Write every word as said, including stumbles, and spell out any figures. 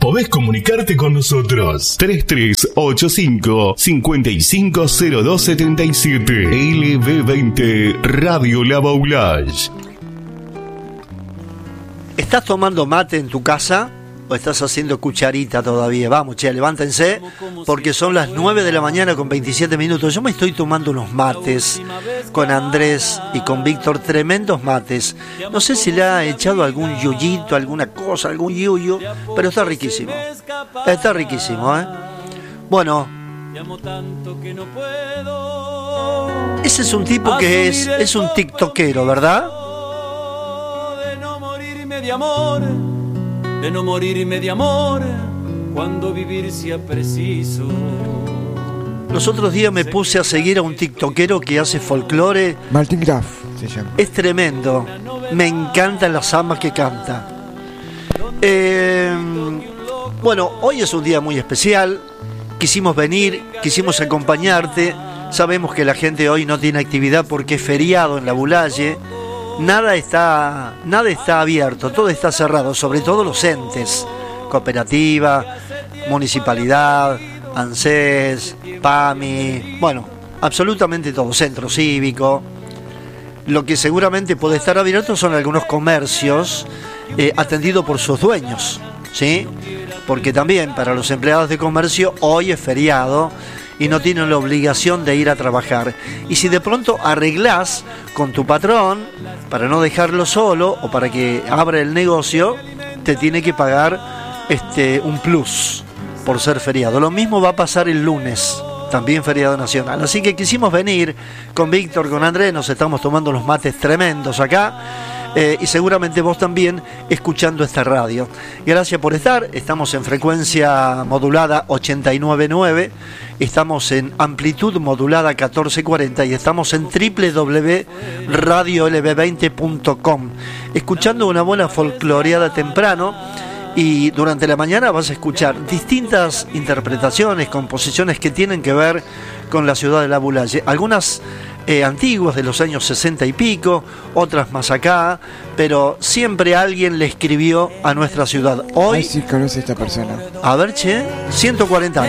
podés comunicarte con nosotros. tres tres ocho cinco, cinco cinco cero dos siete siete. L B veinte Radio La Baulage. ¿Estás tomando mate en tu casa o estás haciendo cucharita todavía? Vamos, che, levántense, porque son las nueve de la mañana con veintisiete minutos. Yo me estoy tomando unos mates con Andrés y con Víctor, tremendos mates. No sé si le ha echado algún yuyito, alguna cosa, algún yuyo, pero está riquísimo. Está riquísimo, ¿eh? Bueno, ese es un tipo que es, es un tiktokero, ¿verdad? De amor, de no morirme de amor, cuando vivir sea preciso. Los otros días me puse a seguir a un tiktokero que hace folclore. Martín Graf se llama. Es tremendo. Me encantan las zambas que canta. Eh, bueno, hoy es un día muy especial. Quisimos venir, quisimos acompañarte. Sabemos que la gente hoy no tiene actividad porque es feriado en la Bulalle. Nada está, nada está abierto, todo está cerrado, sobre todo los entes, cooperativa, municipalidad, ANSES, PAMI, bueno, absolutamente todo, centro cívico. Lo que seguramente puede estar abierto son algunos comercios eh, atendidos por sus dueños, ¿sí? Porque también para los empleados de comercio hoy es feriado y no tienen la obligación de ir a trabajar. Y si de pronto arreglás con tu patrón para no dejarlo solo o para que abra el negocio, te tiene que pagar este un plus por ser feriado. Lo mismo va a pasar el lunes, también feriado nacional. Así que quisimos venir con Víctor, con Andrés, nos estamos tomando unos mates tremendos acá. Eh, y seguramente vos también escuchando esta radio. Gracias por estar. Estamos en frecuencia modulada ochenta y nueve punto nueve, estamos en amplitud modulada catorce cuarenta y estamos en doble u doble u doble u punto radio l b veinte punto com, escuchando una buena folcloreada temprano. Y durante la mañana vas a escuchar distintas interpretaciones, composiciones que tienen que ver con la ciudad de La Bulalle. Algunas eh, antiguas de los años sesenta y pico, otras más acá, pero siempre alguien le escribió a nuestra ciudad. Hoy, ay, sí, conoce a esta persona. a ver, che, ciento cuarenta años.